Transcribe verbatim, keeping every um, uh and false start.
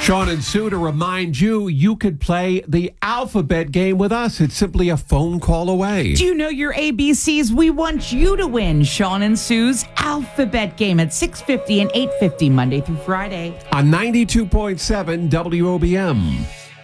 Sean and Sue, to remind you, you could play the alphabet game with us. It's simply a phone call away. Do you know your A B Cs? We want you to win Sean and Sue's alphabet game at six fifty and eight fifty Monday through Friday. On ninety-two point seven W O B M.